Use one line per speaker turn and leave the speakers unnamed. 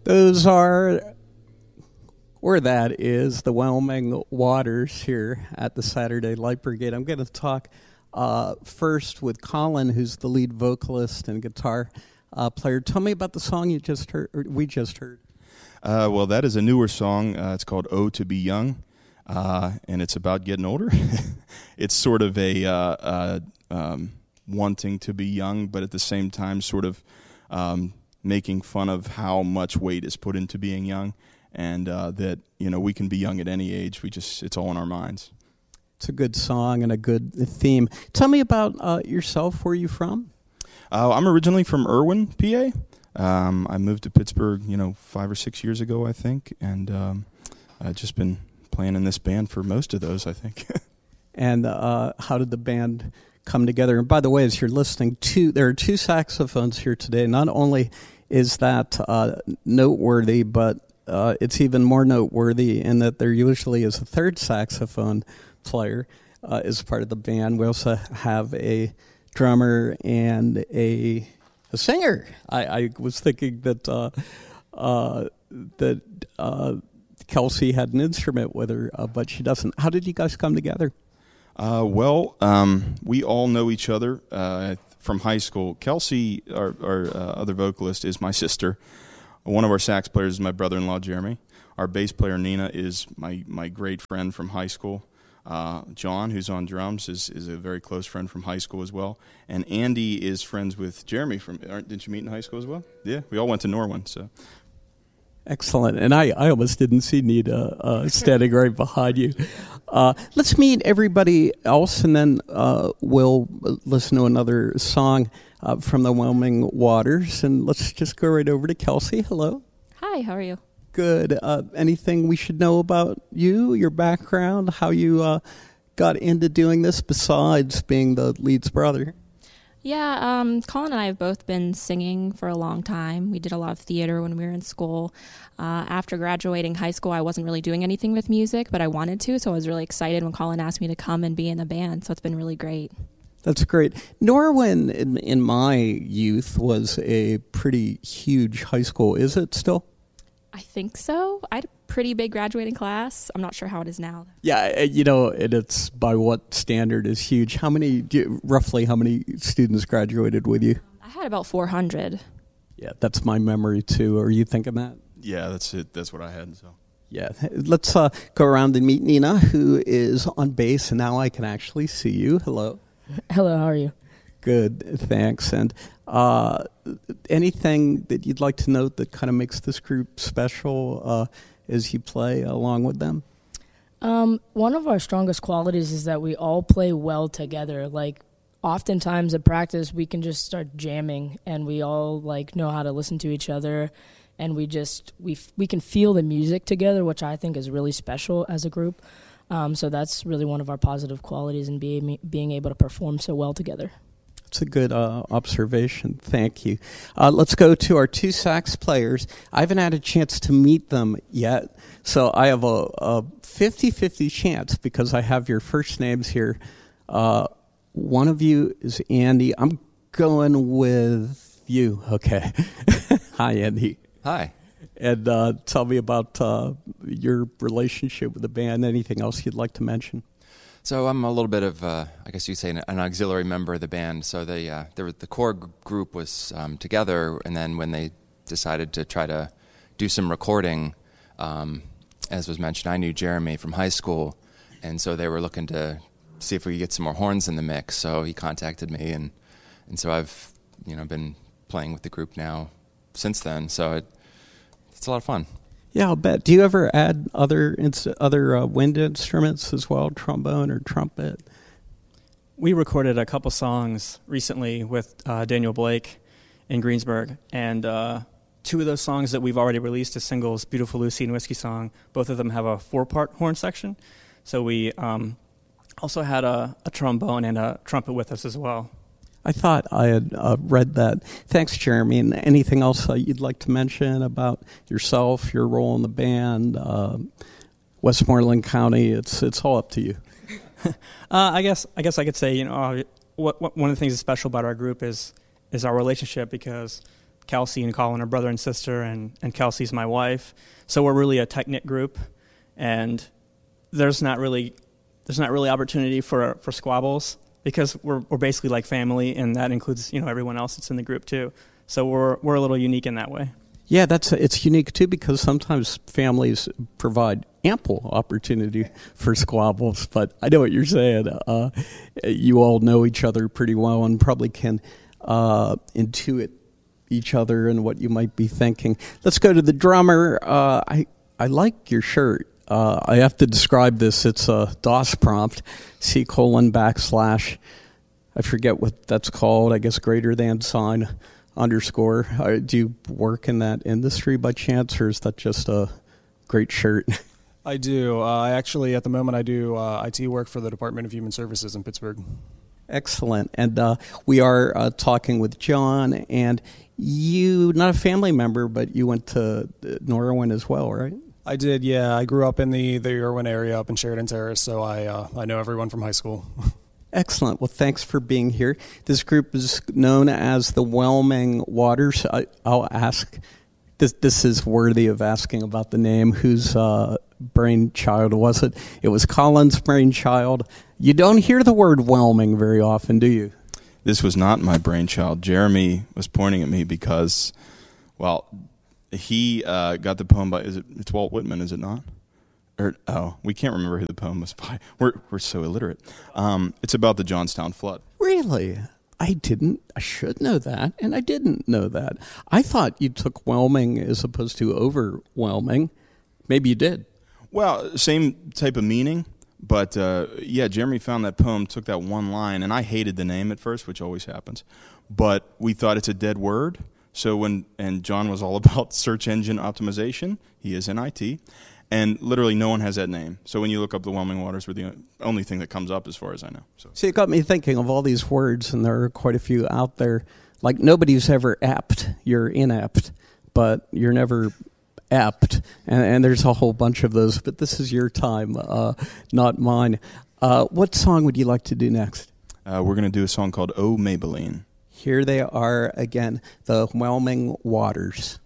Those are, or that is, the Wyoming Waters here at the Saturday Light Brigade. I'm going to talk first with Colin, who's the lead vocalist and guitar player. Tell me about the song you just heard, or we just heard.
Well, that is a newer song. It's called "Oh to Be Young," and it's about getting older. It's sort of a wanting to be young, but at the same time sort of making fun of how much weight is put into being young, and that, you know, we can be young at any age. It's all in our minds.
It's a good song and a good theme. Tell me about yourself. Where are you from?
I'm originally from Irwin, PA. I moved to Pittsburgh, 5 or 6 years ago, I think, and I've just been playing in this band for most of those, I think.
And how did the band come together? And by the way, as you're listening, there are two saxophones here today. Not only is that noteworthy, but it's even more noteworthy in that there usually is a third saxophone player as part of the band. We also have a drummer and a singer. I was thinking that Kelsey had an instrument with her, but she doesn't. How did you guys come together?
We all know each other from high school. Kelsey, our other vocalist, is my sister. One of our sax players is my brother-in-law, Jeremy. Our bass player, Nina, is my great friend from high school. John, who's on drums, is a very close friend from high school as well. And Andy is friends with Jeremy. Didn't you meet in high school as well? Yeah, we all went to Norwin, so...
Excellent. And I almost didn't see Nina standing right behind you. Let's meet everybody else, and then we'll listen to another song from the Wyoming Waters. And let's just go right over to Kelsey. Hello.
Hi, how are you?
Good. Anything we should know about you, your background, how you got into doing this besides being the lead's brother?
Yeah, Colin and I have both been singing for a long time. We did a lot of theater when we were in school. After graduating high school, I wasn't really doing anything with music, but I wanted to, so I was really excited when Colin asked me to come and be in the band, so it's been really great.
That's great. Norwin, in my youth, was a pretty huge high school. Is it still?
I think so. I had a pretty big graduating class. I'm not sure how it is now.
Yeah, and it's by what standard is huge. Roughly how many students graduated with you?
I had about 400.
Yeah, that's my memory too. Are you thinking that?
Yeah, that's it. That's what I had. So.
Yeah, let's go around and meet Nina, who is on bass, and now I can actually see you. Hello.
Hello, how are you?
Good, thanks. And anything that you'd like to note that kind of makes this group special as you play along with them?
One of our strongest qualities is that we all play well together. Like, oftentimes at practice, we can just start jamming, and we all know how to listen to each other, and we can feel the music together, which I think is really special as a group. So that's really one of our positive qualities in being able to perform so well together.
It's a good observation. Thank you. Let's go to our two sax players. I haven't had a chance to meet them yet, so I have a 50-50 chance because I have your first names here. One of you is Andy. I'm going with you. Okay. Hi, Andy.
Hi.
And tell me about your relationship with the band. Anything else you'd like to mention?
So I'm a little bit of, I guess you'd say, an auxiliary member of the band. So the core group was together, and then when they decided to try to do some recording, as was mentioned, I knew Jeremy from high school, and so they were looking to see if we could get some more horns in the mix. So he contacted me, and so I've been playing with the group now since then. So it's a lot of fun.
Yeah, I'll bet. Do you ever add other wind instruments as well, trombone or trumpet?
We recorded a couple songs recently with Daniel Blake in Greensburg, and two of those songs that we've already released as singles, Beautiful Lucy and Whiskey Song, both of them have a 4-part horn section. So we also had a trombone and a trumpet with us as well.
I thought I had read that. Thanks, Jeremy. And anything else you'd like to mention about yourself, your role in the band, Westmoreland County? It's all up to you.
I guess I could say, one of the things that's special about our group is our relationship, because Kelsey and Colin are brother and sister, and Kelsey's my wife. So we're really a tight-knit group, and there's not really opportunity for squabbles because we're basically like family, and that includes everyone else that's in the group too. So we're a little unique in that way. Yeah,
it's unique too because sometimes families provide ample opportunity for squabbles. But I know what you're saying. You all know each other pretty well and probably can intuit each other and what you might be thinking. Let's go to the drummer. I like your shirt. I have to describe this. It's a DOS prompt, C:/ I forget what that's called. I guess greater than sign _. Do you work in that industry by chance, or is that just a great shirt?
I do. I actually, at the moment, I do IT work for the Department of Human Services in Pittsburgh.
Excellent. And we are talking with John, and you, not a family member, but you went to Norwin as well, right?
I did, yeah. I grew up in the Irwin area up in Sheridan Terrace, so I know everyone from high school.
Excellent. Well, thanks for being here. This group is known as the Whelming Waters. I'll ask, this is worthy of asking about the name. Whose brainchild was it? It was Colin's brainchild. You don't hear the word whelming very often, do you?
This was not my brainchild. Jeremy was pointing at me because, well, he got the poem by, it's Walt Whitman, is it not? We can't remember who the poem was by. We're so illiterate. It's about the Johnstown flood.
Really? I should know that, and I didn't know that. I thought you took whelming as opposed to overwhelming. Maybe you did.
Well, same type of meaning, but yeah, Jeremy found that poem, took that one line, and I hated the name at first, which always happens, but we thought it's a dead word. So and John was all about search engine optimization. He is in IT. And literally no one has that name. So when you look up the Whelming Waters, we're the only thing that comes up as far as I know.
So it got me thinking of all these words, and there are quite a few out there. Like nobody's ever apt. You're inept, but you're never apt. And there's a whole bunch of those. But this is your time, not mine. What song would you like to do next?
We're going to do a song called Oh Maybelline.
Here they are again, the Whelming Waters.